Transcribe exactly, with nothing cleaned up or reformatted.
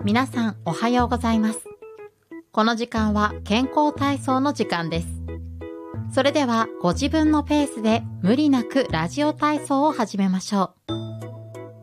皆さんおはようございます。この時間は健康体操の時間です。それではご自分のペースで無理なくラジオ体操を始めましょう。